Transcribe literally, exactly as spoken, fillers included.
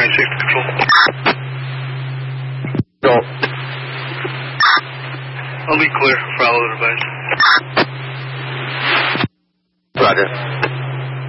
ninety-six to control. Go. I'll be clear for all device. Roger.